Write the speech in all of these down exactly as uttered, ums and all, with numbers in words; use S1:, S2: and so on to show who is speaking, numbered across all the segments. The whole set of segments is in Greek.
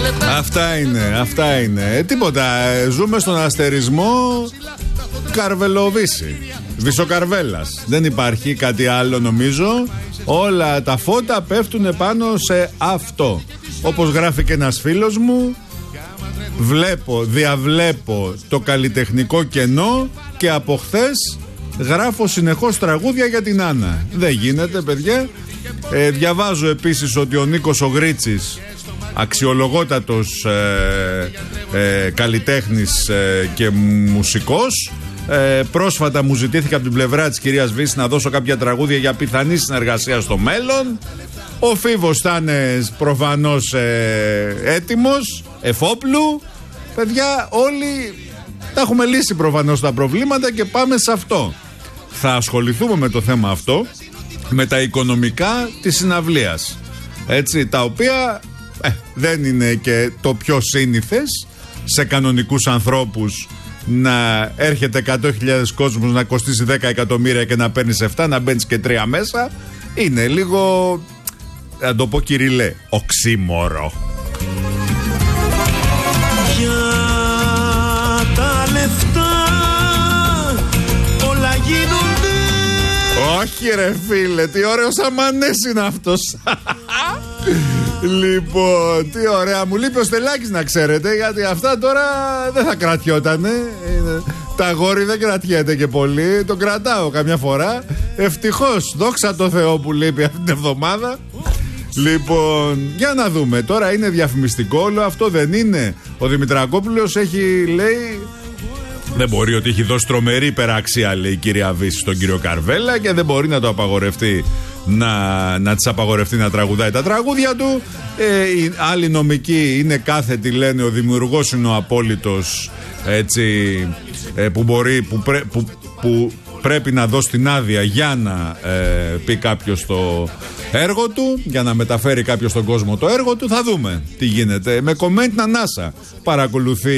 S1: Αυτά είναι, αυτά είναι. Ε, τίποτα. Ζούμε στον αστερισμό Καρβελοβίση. Βυσοκαρβέλας. Δεν υπάρχει κάτι άλλο νομίζω. Όλα τα φώτα πέφτουν πάνω σε αυτό. Όπως γράφει και ένας φίλος μου, βλέπω, διαβλέπω το καλλιτεχνικό κενό και από χθες γράφω συνεχώς τραγούδια για την Άννα. Δεν γίνεται, παιδιά. ε, Διαβάζω επίσης ότι ο Νίκος ο Γρίτσης, αξιολογότατος ε, ε, καλλιτέχνης ε, και μουσικός, ε, πρόσφατα μου ζητήθηκε από την πλευρά της κυρίας Βύση να δώσω κάποια τραγούδια για πιθανή συνεργασία στο μέλλον. Ο Φίβος θα είναι προφανώς ε, έτοιμος, εφόπλου. Παιδιά, όλοι τα έχουμε λύσει προφανώς τα προβλήματα και πάμε σε αυτό. Θα ασχοληθούμε με το θέμα αυτό, με τα οικονομικά της συναυλίας. Έτσι, τα οποία ε, δεν είναι και το πιο σύνηθες σε κανονικούς ανθρώπους να έρχεται εκατό χιλιάδες κόσμος, να κοστίσει δέκα εκατομμύρια και να παίρνεις επτά, να μπαίνεις και τρία μέσα. Είναι λίγο, να το πω κυριλέ, οξύμορο.
S2: Για τα λεφτά όλα γίνονται.
S1: Όχι ρε φίλε, τι ωραίος αμανές είναι αυτός. Λοιπόν, τι ωραία. Μου λείπει ο Στελάκης να ξέρετε, γιατί αυτά τώρα δεν θα κρατιότανε. Τα αγόρι δεν κρατιέται και πολύ. Το κρατάω καμιά φορά. Ευτυχώς, δόξα τω Θεώ που λείπει αυτή την εβδομάδα. Λοιπόν, για να δούμε. Τώρα είναι διαφημιστικό όλο αυτό, δεν είναι? Ο Δημητρακόπουλος έχει, λέει, δεν μπορεί, ότι έχει δώσει τρομερή υπεραξία, λέει η κυρία Βύση στον κύριο Καρβέλα, και δεν μπορεί να το απαγορευτεί, να, να της απαγορευτεί να τραγουδάει τα τραγούδια του. Ε, οι άλλοι νομικοί είναι κάθετοι, λένε ο δημιουργός είναι ο απόλυτος, έτσι, ε, που μπορεί, που, πρέ, που, που πρέπει να δώσει την άδεια για να ε, πει κάποιος το έργο του, για να μεταφέρει κάποιος στον κόσμο το έργο του. Θα δούμε τι γίνεται. Με κομμένη ανάσα παρακολουθεί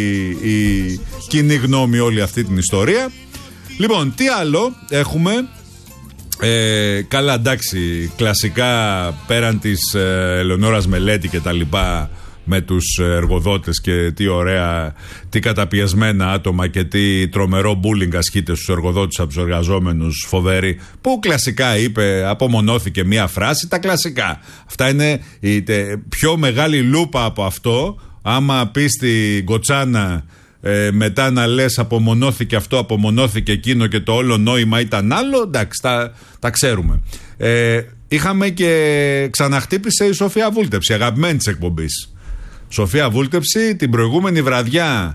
S1: η κοινή γνώμη όλη αυτή την ιστορία. Λοιπόν, τι άλλο έχουμε? Ε, καλά, εντάξει, κλασικά πέραν της ε, Ελεονόρας Μελέτη και τα λοιπά, με τους εργοδότες και τι ωραία, τι καταπιεσμένα άτομα και τι τρομερό bullying ασκείται στους εργοδότες από τους εργαζόμενους, φοβερή, που κλασικά είπε, απομονώθηκε μία φράση, τα κλασικά. Αυτά είναι η πιο μεγάλη λούπα από αυτό. Άμα πεις στην κοτσάνα ε, μετά να λες απομονώθηκε αυτό, απομονώθηκε εκείνο και το όλο νόημα ήταν άλλο, εντάξει, τα, τα ξέρουμε. Ε, είχαμε και ξαναχτύπησε η Σοφία Βούλτεψη, αγαπημένη της εκπομπής. Σοφία Βούλτεψη την προηγούμενη βραδιά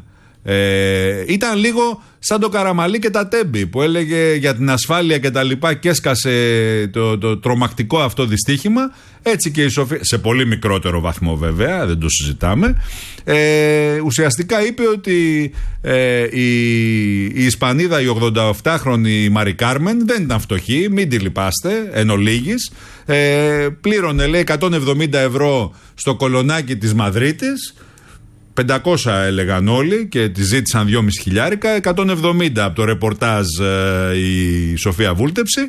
S1: ε, ήταν λίγο σαν το Καραμαλή και τα Τέμπη, που έλεγε για την ασφάλεια και τα λοιπά και έσκασε το, το τρομακτικό αυτό δυστύχημα. Έτσι και η Σοφία, σε πολύ μικρότερο βαθμό βέβαια, δεν το συζητάμε, ε, ουσιαστικά είπε ότι ε, η, η Ισπανίδα, η ογδονταεπτάχρονη Μαρι Κάρμεν, δεν ήταν φτωχή, μην τη λυπάστε εν ολίγης. Ε, πλήρωνε, λέει, εκατόν εβδομήντα ευρώ στο κολονάκι της Μαδρίτης, πεντακόσια έλεγαν όλοι και τη ζήτησαν δυόμισι χιλιάρικα, εκατόν εβδομήντα από το ρεπορτάζ ε, η Σοφία Βούλτεψη.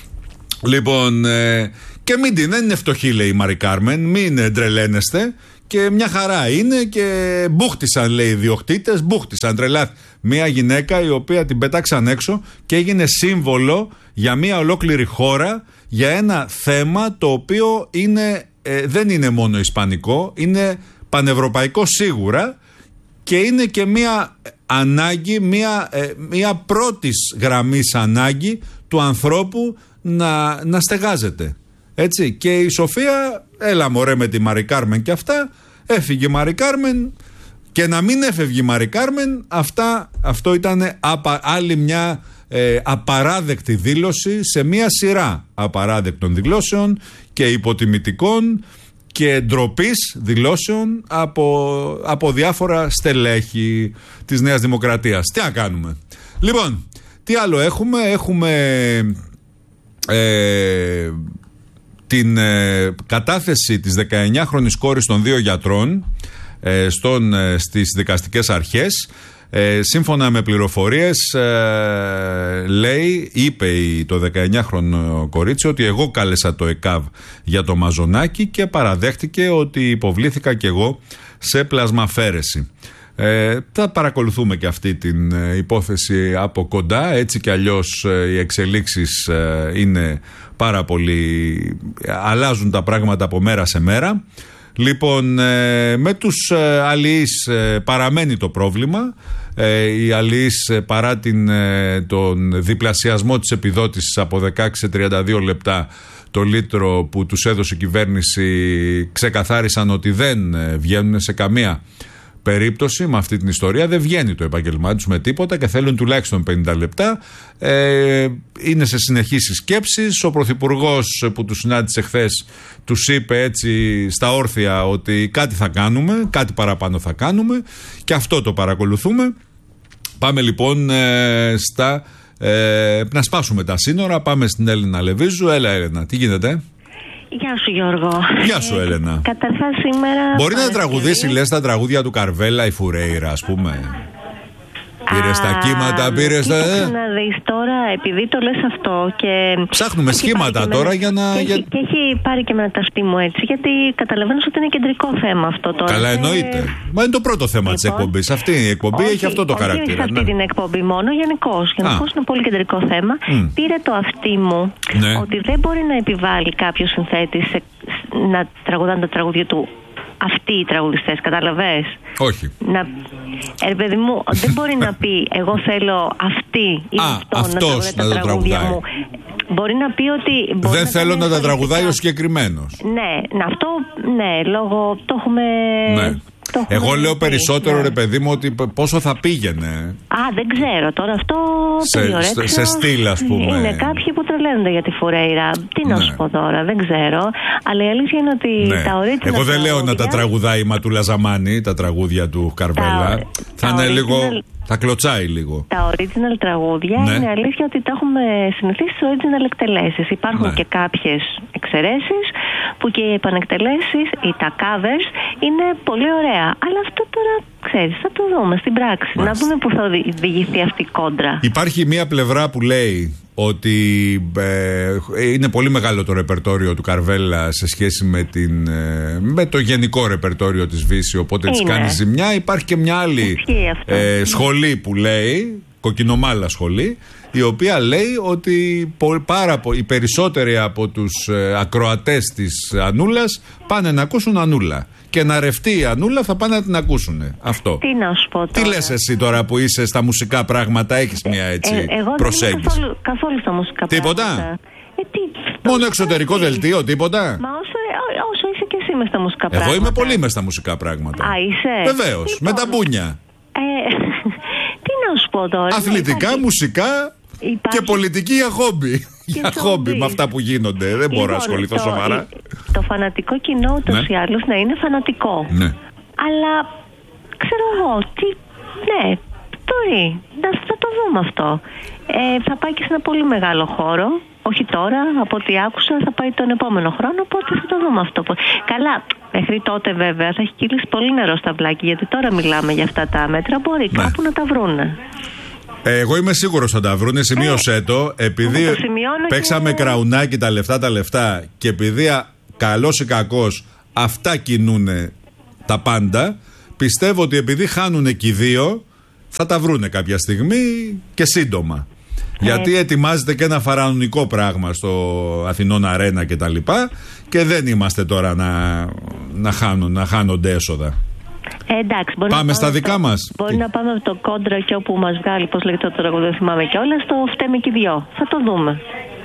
S1: Λοιπόν, ε, και μην την, δεν είναι φτωχή, λέει η Μαρι Κάρμεν, μην τρελαίνεστε, και μια χαρά είναι, και μπούχτισαν, λέει, οι διοκτήτες, μπούχτισαν, τρελάθη. Μια γυναίκα η οποία την πέταξαν έξω και έγινε σύμβολο για μια ολόκληρη χώρα, για ένα θέμα το οποίο είναι, ε, δεν είναι μόνο ισπανικό, είναι πανευρωπαϊκό σίγουρα, και είναι και μια ανάγκη, μια, ε, μια πρώτης γραμμής ανάγκη του ανθρώπου να, να στεγάζεται. Έτσι, και η Σοφία, έλα μωρέ με τη Μαρι Κάρμεν και αυτά, έφυγε η Μαρι Κάρμεν, και να μην έφευγε η Μαρι Κάρμεν, αυτά, αυτό ήταν απα, άλλη μια ε, απαράδεκτη δήλωση σε μια σειρά απαράδεκτων δηλώσεων και υποτιμητικών και ντροπής δηλώσεων από, από διάφορα στελέχη της Νέας Δημοκρατίας. Τι να κάνουμε? Λοιπόν, τι άλλο έχουμε? Έχουμε ε, την ε, κατάθεση της δεκαεννιάχρονης κόρης των δύο γιατρών ε, στον, ε, στις δικαστικές αρχές. Ε, σύμφωνα με πληροφορίες, ε, λέει, είπε το δεκαεννιάχρονο κορίτσι ότι εγώ κάλεσα το ΕΚΑΒ για το μαζονάκι και παραδέχτηκε ότι υποβλήθηκα κι εγώ σε πλασμαφαίρεση. Ε, θα παρακολουθούμε και αυτή την ε, υπόθεση από κοντά. Έτσι κι αλλιώς ε, οι εξελίξεις ε, είναι πάρα πολύ, αλλάζουν τα πράγματα από μέρα σε μέρα. Λοιπόν, ε, με τους ε, αλληλείς ε, παραμένει το πρόβλημα. Ε, οι αλληλείς ε, παρά την, ε, τον διπλασιασμό της επιδότησης από δεκαέξι σε τριάντα δύο λεπτά το λίτρο που τους έδωσε η κυβέρνηση, ξεκαθάρισαν ότι δεν ε, βγαίνουν σε καμία περίπτωση με αυτή την ιστορία. Δεν βγαίνει το επάγγελμά τους με τίποτα και θέλουν τουλάχιστον πενήντα λεπτά. Ε, είναι σε συνεχείς σκέψεις. Ο Πρωθυπουργός που τους συνάντησε χθες τους είπε έτσι στα όρθια ότι κάτι θα κάνουμε, κάτι παραπάνω θα κάνουμε, και αυτό το παρακολουθούμε. Πάμε λοιπόν ε, στα ε, να σπάσουμε τα σύνορα. Πάμε στην Έλενα Λεβίζου. Έλα Έλενα, τι γίνεται?
S3: Γεια σου Γιώργο.
S1: Γεια σου Έλενα.
S3: Καταρχάς σήμερα...
S1: Μπορεί να τραγουδήσει, λες, τα τραγούδια του Καρβέλα η Φουρέιρα, ας πούμε? Πήρε τα κύματα, πήρε τα.
S3: Κοίταξε να δεις τώρα, επειδή το λες αυτό και.
S1: Ψάχνουμε σχήματα τώρα
S3: με...
S1: για να.
S3: Και,
S1: για...
S3: έχει, και έχει πάρει και με τα αυτή μου έτσι, γιατί καταλαβαίνω ότι είναι κεντρικό θέμα αυτό τώρα.
S1: Καλά,
S3: και...
S1: εννοείται. Μα είναι το πρώτο θέμα λοιπόν, της εκπομπής. Αυτή η εκπομπή όχι, έχει αυτό το
S3: όχι,
S1: χαρακτήρα.
S3: Όχι, αυτή
S1: ναι.
S3: την εκπομπή μόνο, γενικώς. Γενικώς είναι πολύ κεντρικό θέμα. Mm. Πήρε το αυτή μου
S1: ναι.
S3: ότι δεν μπορεί να επιβάλλει κάποιο συνθέτη σε... να τραγουδάνε τα τραγούδια του. Αυτοί οι τραγουδιστές, κατάλαβες?
S1: Όχι.
S3: Να... Ε, παιδί μου, δεν μπορεί να πει εγώ θέλω αυτή ή
S1: Α,
S3: αυτό να τραγουδάει τα τραγούδια μου. Μπορεί να πει ότι...
S1: Δεν
S3: να
S1: θέλω να τα τραγουδάει ο συγκεκριμένος.
S3: Ναι, να αυτό, ναι, λόγω... Το έχουμε...
S1: Ναι. Εγώ λέω περισσότερο, ναι. ρε παιδί μου, ότι πόσο θα πήγαινε.
S3: Α, δεν ξέρω τώρα αυτό.
S1: Σε, σε, σε στυλ, ας πούμε.
S3: Είναι κάποιοι που τρελαίνονται για τη Φουρέιρα. Τι να ναι. σου πω τώρα, δεν ξέρω. Αλλά η αλήθεια είναι ότι ναι. τα original.
S1: Εγώ δεν λέω να τα τραγουδάει η Ματούλα Ζαμάνη, τα τραγούδια του Καρβέλα. Τα, θα είναι original... λίγο. Θα κλωτσάει λίγο. Τα original τραγούδια ναι. είναι αλήθεια ότι τα έχουμε συνηθίσει στις original εκτελέσεις. Υπάρχουν ναι. και κάποιες εξαιρέσεις που και οι επανεκτελέσεις ή τα covers είναι πολύ ωραία. Αλλά αυτό τώρα, ξέρεις, θα το δούμε στην πράξη. Μάλιστα. Να δούμε που θα οδηγηθεί αυτή η κόντρα. Υπάρχει μία πλευρά που λέει ότι ε, είναι πολύ μεγάλο το ρεπερτόριο του Καρβέλα σε σχέση με, την, ε, με το γενικό ρεπερτόριο της Βύση, οπότε της κάνει ζημιά. Υπάρχει και μια άλλη ε, σχολή που λέει, κοκκινομάλα σχολή, η οποία λέει ότι πάρα, οι περισσότεροι από τους ε, ακροατές της Ανούλας πάνε να ακούσουν Ανούλα. Και να ρευτεί η Ανούλα θα πάνε να την ακούσουν. Αυτό. Τι να σου πω τώρα. Τι λες εσύ τώρα που είσαι στα μουσικά πράγματα, έχεις μια έτσι ε, εγώ προσέγγιση? Εγώ δεν είμαι καθόλου, καθόλου στα μουσικά τίποτα? πράγματα. Ε, τι, μόνο εξωτερικό δελτίο, τίποτα? Μα όσο, όσο είσαι και εσύ μες στα μουσικά πράγματα. Εγώ είμαι πολύ μες στα μουσικά πράγματα. Α, είσαι? Βεβαίως, λοιπόν, με τα μπούνια. Ε, τι να σου πω τώρα. Αθλητικά, υπάρχει... μουσικά υπάρχει... και πολιτική για χόμπι. Για χόμπι με αυτά που γίνονται. Δεν λοιπόν, μπορώ να ασχοληθώ το, σοβαρά. Το φανατικό κοινό ούτως ναι. ή άλλως να είναι φανατικό. Ναι. Αλλά ξέρω εγώ τι. Ναι, μπορεί. Να, θα το δούμε αυτό. Ε, θα πάει και σε ένα πολύ μεγάλο χώρο. Όχι τώρα, από ό,τι άκουσα, θα πάει τον επόμενο χρόνο. Οπότε θα το δούμε αυτό. Καλά, μέχρι τότε βέβαια θα έχει κυλήσει πολύ νερό στα βλάκια. Γιατί τώρα μιλάμε για αυτά τα μέτρα. Μπορεί ναι. κάπου να τα βρούνε. Εγώ είμαι σίγουρος θα τα βρούνε, σημείωσέ το. Επειδή το παίξαμε και... κραουνάκι τα λεφτά τα λεφτά και επειδή καλός ή κακός αυτά κινούνε τα πάντα, πιστεύω ότι επειδή χάνουνε και οι δύο θα τα βρούνε κάποια στιγμή και σύντομα. Ε. Γιατί ετοιμάζεται και ένα φαραωνικό πράγμα στο Αθηνών Αρένα και τα λοιπά και δεν είμαστε τώρα να, να, χάνουν, να χάνονται έσοδα. Ε, εντάξει, πάμε, πάμε στα δικά μας. Μπορεί να πάμε από το κόντρα και όπου μας βγάλει, πώς λέγεται το τραγούδι, δεν θυμάμαι κιόλας, το φταίμε και οι δυο. Θα το δούμε.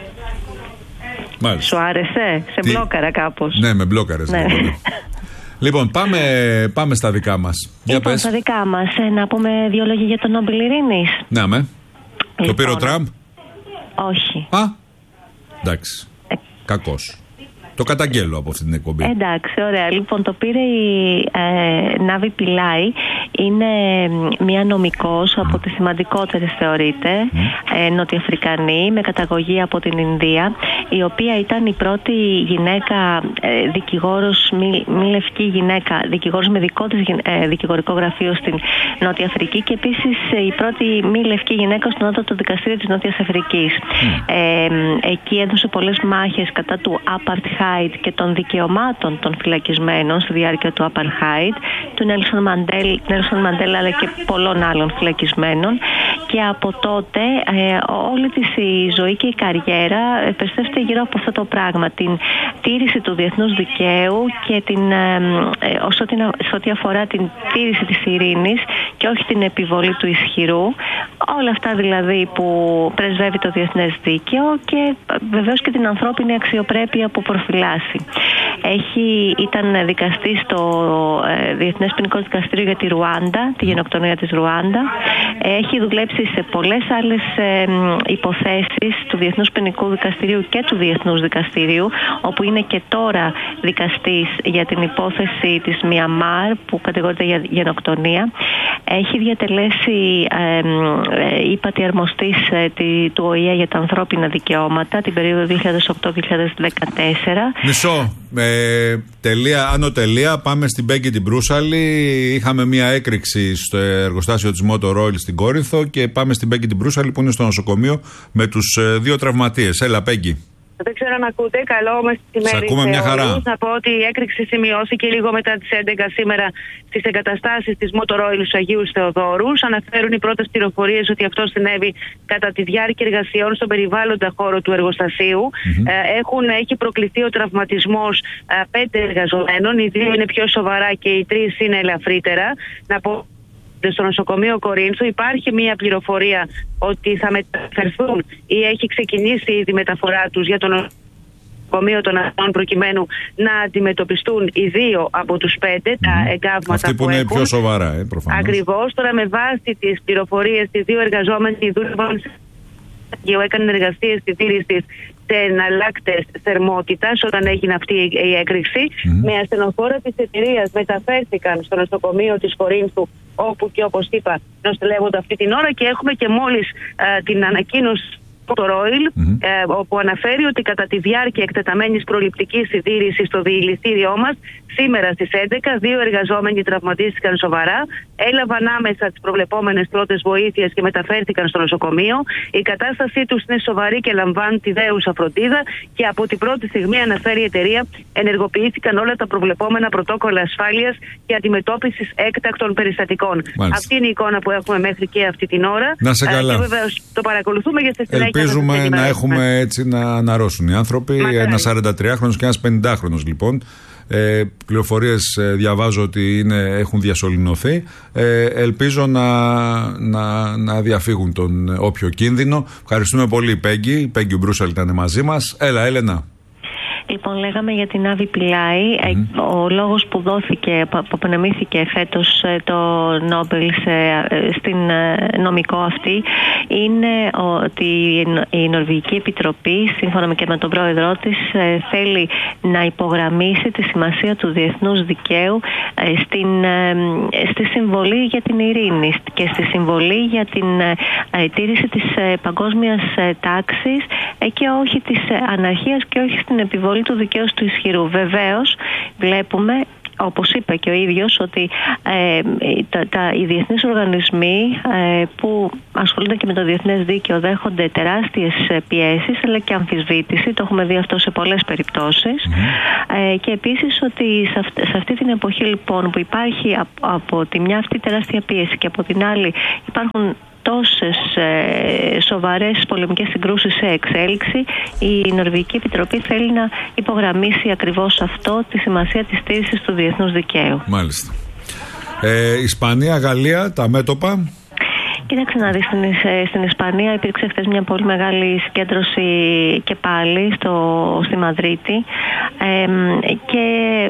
S1: Μάλιστα. Σου άρεσε? Σε Τι? Μπλόκαρα κάπως. Ναι, με μπλόκαρες. Ναι. Λοιπόν, πάμε, πάμε στα δικά μας. Λοιπόν, πες. Στα δικά μας, ε, να πούμε δύο λόγια για τον Νόμπελ Ειρήνης. Ναι, με. Λοιπόν. Το πήρε ο Τραμπ? Όχι. Α, εντάξει. Ε. Κακός. Το καταγγέλω από αυτή την εκπομπή. Εντάξει, ωραία. Λοιπόν, το πήρε η ε, Νάβη Πιλάη. Είναι μια νομικός mm. από τις σημαντικότερες θεωρείται, mm. ε, νοτιοαφρικανή, με καταγωγή από την Ινδία, η οποία ήταν η πρώτη γυναίκα ε, δικηγόρος, μη, μη λευκή γυναίκα, δικηγόρος με δικό της ε, δικηγορικό γραφείο στην Νότια Αφρική και επίσης ε, η πρώτη μη λευκή γυναίκα στο Νότιο Δικαστήριο της Νότιας Αφρικής. Mm. Ε, εκεί έδωσε πολλές μάχες κατά του Apartheid και των δικαιωμάτων των φυλακισμένων στη διάρκεια του Apartheid
S3: του Νέλσον Μαντέλ, Νέλσον Μαντέλα αλλά και πολλών άλλων φυλακισμένων. Και από τότε ε, όλη της η ζωή και η καριέρα περιστρέφεται γύρω από αυτό το πράγμα, την τήρηση του διεθνούς δικαίου και την, ε, ε, όσο την, σε ό,τι αφορά την τήρηση της ειρήνης και όχι την επιβολή του ισχυρού. Όλα αυτά δηλαδή που πρεσβεύει το διεθνές δίκαιο και βεβαίως και την ανθρώπινη αξιοπρέπεια που προφυλάσσει. Έχει, ήταν δικαστής στο ε, Διεθνές Ποινικό Δικαστήριο για τη Ρουάντα, τη γενοκτονία της Ρουάντα. Έχει δουλέψει σε πολλές άλλες ε, υποθέσεις του Διεθνούς Ποινικού Δικαστηρίου και του Διεθνούς Δικαστηρίου, όπου είναι και τώρα δικαστής για την υπόθεση της Μιαμάρ που κατηγορείται για γενοκτονία. Έχει διατελέσει ε, ε, ύπατη αρμοστής ε, του Ο Η Ε για τα ανθρώπινα δικαιώματα την περίοδο δύο χιλιάδες οκτώ με δύο χιλιάδες δεκατέσσερα.
S1: Μισό. Ε, τελεία, άνω τελεία, πάμε στην Πέγκη την Μπρούσαλη. Είχαμε μία έκρηξη στο εργοστάσιο της Motor Oil στην Κόρινθο και πάμε στην Πέγκη την Μπρούσαλη που είναι στο νοσοκομείο με τους ε, δύο τραυματίες. Έλα, Πέγκη.
S4: Δεν ξέρω αν ακούτε. Καλό μεσημέρι.
S1: Σ' ακούμε μια χαρά.
S4: Να πω ότι η έκρηξη σημειώθηκε λίγο μετά τις έντεκα σήμερα στις εγκαταστάσεις της Motor Oil στους Αγίους Θεοδόρους. Αναφέρουν οι πρώτες πληροφορίες ότι αυτό συνέβη κατά τη διάρκεια εργασιών στον περιβάλλοντα χώρο του εργοστασίου. Mm-hmm. Ε, έχουν, έχει προκληθεί ο τραυματισμός ε, πέντε εργαζομένων. Οι δύο είναι πιο σοβαρά και οι τρεις είναι ελαφρύτερα. Να πω. Στο νοσοκομείο Κορίνθου υπάρχει μια πληροφορία ότι θα μεταφερθούν ή έχει ξεκινήσει η μεταφορά τους για το νοσοκομείο των Αθηνών προκειμένου να αντιμετωπιστούν οι δύο από τους πέντε mm. τα εγκάβματα.
S1: Αυτοί που, που είναι έχουν. Πιο σοβαρά, ε, προφανώς.
S4: Ακριβώς. Τώρα με βάση τις πληροφορίες, οι δύο εργαζόμενοι δούλευαν και έκαναν εργασίες συντήρησης σε εναλλάκτες θερμότητας όταν έγινε αυτή η έκρηξη. Mm. Με ασθενοφόρα της εταιρείας μεταφέρθηκαν στο νοσοκομείο της Κορίνθου, όπου και όπως είπα νοσηλεύονται αυτή την ώρα, και έχουμε και μόλις α, την ανακοίνωση το Royal, mm-hmm. ε, όπου αναφέρει ότι κατά τη διάρκεια εκτεταμένης προληπτικής συντήρησης στο διηληστήριό μας, σήμερα στις έντεκα, δύο εργαζόμενοι τραυματίστηκαν σοβαρά, έλαβαν άμεσα τις προβλεπόμενες πρώτες βοήθειες και μεταφέρθηκαν στο νοσοκομείο. Η κατάστασή τους είναι σοβαρή και λαμβάνουν τη δέουσα φροντίδα, και από την πρώτη στιγμή, αναφέρει η εταιρεία, ενεργοποιήθηκαν όλα τα προβλεπόμενα πρωτόκολλα ασφάλειας και αντιμετώπισης έκτακτων περιστατικών. Μάλιστα. Αυτή είναι η εικόνα που έχουμε μέχρι και αυτή την ώρα.
S1: Να σε καλά.
S4: Ε, και βεβαίως το παρακολουθούμε για στη συνέχεια.
S1: Ελπίζουμε να έχουμε έτσι να αναρρώσουν οι άνθρωποι. Ένας σαραντατριάχρονος και ένας πενηντάχρονος λοιπόν. Ε, πληροφορίες ε, διαβάζω ότι είναι, έχουν διασωληνωθεί. Ε, ελπίζω να, να, να διαφύγουν τον όποιο κίνδυνο. Ευχαριστούμε πολύ, Πέγκη. Η Πέγκη Μπρούσαλη ήταν μαζί μας. Έλα, Έλενα.
S3: Λοιπόν, λέγαμε για την Άβη Πιλάη. Mm. Ο λόγος που δόθηκε, που απονεμήθηκε φέτος το Νόμπελ σε, στην νομικό αυτή, είναι ότι η Νορβηγική Επιτροπή, σύμφωνα και με τον πρόεδρό της, θέλει να υπογραμμίσει τη σημασία του διεθνούς δικαίου στην, στη συμβολή για την ειρήνη και στη συμβολή για την τήρηση της παγκόσμιας τάξης και όχι της αναρχίας και όχι στην επιβολή του δικαίου του ισχυρού. Βεβαίως βλέπουμε, όπως είπε και ο ίδιος, ότι ε, τα, τα, οι διεθνείς οργανισμοί ε, που ασχολούνται και με το διεθνές δίκαιο δέχονται τεράστιες πιέσεις αλλά και αμφισβήτηση. Το έχουμε δει αυτό σε πολλές περιπτώσεις. Mm-hmm. Ε, και επίσης ότι σε, αυ, σε αυτή την εποχή λοιπόν που υπάρχει από, από τη μια αυτή τεράστια πίεση και από την άλλη υπάρχουν τόσες ε, σοβαρές πολεμικές συγκρούσεις σε εξέλιξη, η Νορβηγική Επιτροπή θέλει να υπογραμμίσει ακριβώς αυτό, τη σημασία της στήριξης του διεθνούς δικαίου.
S1: Μάλιστα. Ε, Ισπανία, Γαλλία, τα μέτωπα.
S3: Κοίταξε να δεις, στην, στην Ισπανία υπήρξε χθες μια πολύ μεγάλη συγκέντρωση και πάλι στο, στη Μαδρίτη ε, και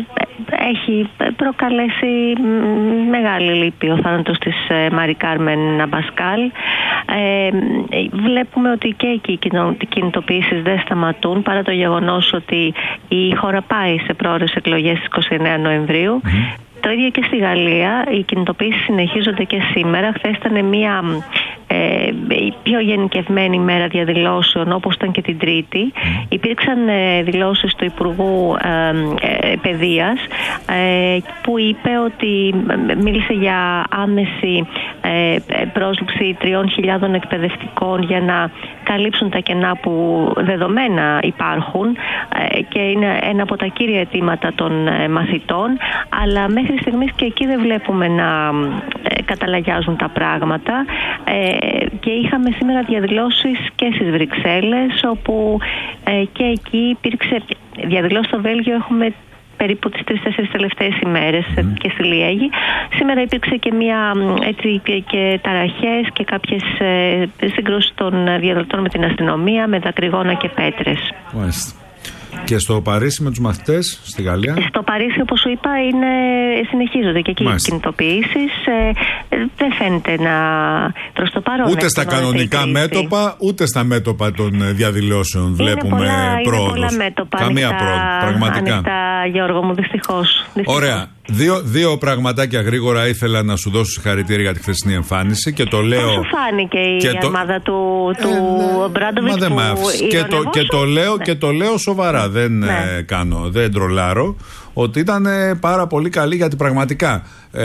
S3: έχει προκαλέσει μεγάλη λύπη ο θάνατος της Μαρί Κάρμεν Αμπασκάλ. Ε, βλέπουμε ότι και εκεί οι κινητοποιήσεις δεν σταματούν, παρά το γεγονός ότι η χώρα πάει σε πρόορες εκλογές στις είκοσι εννέα Νοεμβρίου. Mm-hmm. Το ίδιο και στη Γαλλία, οι κινητοποιήσεις συνεχίζονται και σήμερα. Χθες ήταν μια ε, η πιο γενικευμένη ημέρα διαδηλώσεων, όπως ήταν και την Τρίτη. Mm. Υπήρξαν ε, δηλώσεις του Υπουργού ε, ε, Παιδείας, ε, που είπε ότι μίλησε για άμεση ε, πρόσληψη τριών χιλιάδων εκπαιδευτικών για να καλύψουν τα κενά που δεδομένα υπάρχουν, ε, και είναι ένα από τα κύρια αιτήματα των ε, μαθητών, αλλά μέχρι στιγμής και εκεί δεν βλέπουμε να ε, καταλαγιάζουν τα πράγματα, ε, και είχαμε σήμερα διαδηλώσεις και στις Βρυξέλλες, όπου ε, και εκεί υπήρξε διαδηλώσεις. Στο Βέλγιο έχουμε περίπου τις τρεις-τέσσερις τελευταίες ημέρες mm. και στη Λιέγη. Σήμερα υπήρξε και μια έτσι και, και ταραχές και κάποιες ε, συγκρούσεις των διαδηλωτών με την αστυνομία, με δακρυγόνα και πέτρες.
S1: Μάλιστα. Και στο Παρίσι με τους μαθητές, στη Γαλλία?
S3: Στο Παρίσι, όπως σου είπα, είναι, συνεχίζονται και εκεί οι κινητοποιήσεις. Ε, δεν φαίνεται να προς το παρόν.
S1: Ούτε στα κανονικά μέτωπα, ούτε στα μέτωπα των διαδηλώσεων είναι βλέπουμε πολλά, πρόοδος.
S3: Είναι πολλά μέτωπα.
S1: Καμία ανοιχτά, πρόοδο. Πραγματικά.
S3: Ανοιχτά, Γιώργο μου, δυστυχώς. δυστυχώς.
S1: Ωραία. Δύο, δύο πραγματάκια γρήγορα ήθελα να σου δώσω συγχαρητήρια για τη χθεσινή εμφάνιση και το λέω.
S3: Πώς σου φάνηκε η
S1: το...
S3: ομάδα του, του ε, ναι. Μπράντοβιτς που
S1: και, το, και, το λέω, ναι. και το λέω σοβαρά, δεν ναι. ε, κάνω, δεν τρολάρω, ότι ήταν ε, πάρα πολύ καλή, γιατί πραγματικά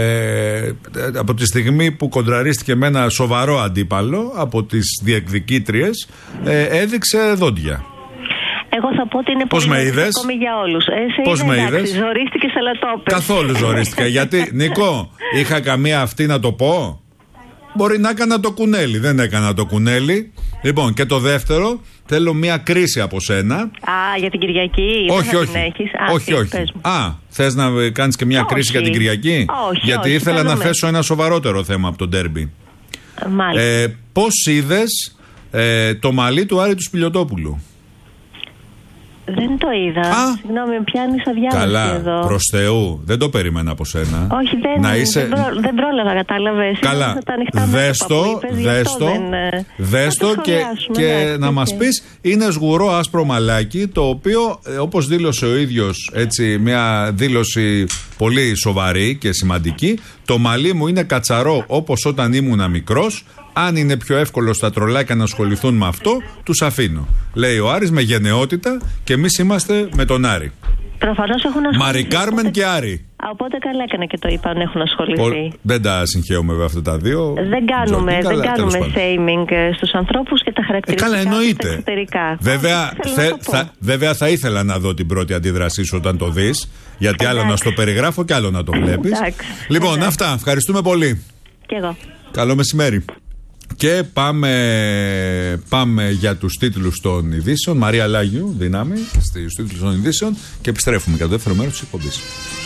S1: ε, από τη στιγμή που κοντραρίστηκε με ένα σοβαρό αντίπαλο από τις διεκδικήτριες, ε, έδειξε δόντια.
S3: Εγώ θα πω ότι είναι
S1: Πώς
S3: πολύ
S1: ακόμη
S3: για όλους. Ε,
S1: Πώς με είδες?
S3: Ζορίστηκες, αλλά το πες.
S1: Καθόλου ζορίστηκα. Γιατί, Νίκο, είχα καμία αυτή να το πω? Μπορεί να έκανα το κουνέλι. Δεν έκανα το κουνέλι. Λοιπόν, και το δεύτερο, θέλω μία κρίση από σένα.
S3: Α, για την Κυριακή.
S1: Όχι,
S3: δεν
S1: όχι.
S3: Α,
S1: όχι, όχι. Α, θες να κάνεις και μία
S3: όχι.
S1: κρίση για την Κυριακή?
S3: Όχι,
S1: γιατί
S3: όχι,
S1: ήθελα
S3: θέλουμε.
S1: να θέσω ένα σοβαρότερο θέμα από τον ντέρμπι.
S3: Μάλιστα.
S1: Ε, πώς είδες ε, το μαλλί του Άρη του Σπηλιωτόπουλου?
S3: Δεν το είδα.
S1: Α,
S3: συγγνώμη, πιάνεις αδιάβαση
S1: καλά,
S3: εδώ.
S1: προς Θεού, δεν το περίμενα από σένα.
S3: Όχι, δεν,
S1: να είσαι...
S3: δεν, πρό, δεν πρόλαβα, κατάλαβες.
S1: Καλά, δες το, δες το, δες το και, και ναι, να μας πεις, είναι σγουρό άσπρο μαλάκι, το οποίο ε, όπως δήλωσε ο ίδιος, έτσι μια δήλωση πολύ σοβαρή και σημαντική, το μαλλί μου είναι κατσαρό όπως όταν ήμουνα μικρός. Αν είναι πιο εύκολο στα τρολάκια να ασχοληθούν με αυτό, τους αφήνω. Λέει ο Άρης με γενναιότητα και εμείς είμαστε με τον Άρη.
S3: Προφανώς έχουν ασχοληθεί.
S1: Μαρι Κάρμεν και Άρη.
S3: Οπότε καλά έκανε και το είπαν, έχουν ασχοληθεί.
S1: Ο, δεν τα συγχαίουμε με αυτά τα δύο.
S3: Δεν κάνουμε,
S1: Τζορτή,
S3: δεν
S1: καλά,
S3: κάνουμε shaming στους ανθρώπους και τα χαρακτηριστικά.
S1: Ε, καλά, εννοείται.
S3: Εξωτερικά.
S1: Βέβαια, θε, θα, βέβαια θα ήθελα να δω την πρώτη αντίδρασή σου όταν το δεις. Γιατί άλλο να στο περιγράφω και άλλο να το βλέπεις. Λοιπόν, εντάξει. Αυτά. Ευχαριστούμε πολύ.
S3: Και εγώ.
S1: Καλό μεσημέρι. Και πάμε, πάμε για τους τίτλους των ειδήσεων. Μαρία Λάγιου, δυνάμει, στους τίτλους των ειδήσεων, και επιστρέφουμε για το δεύτερο μέρος της εκπομπής.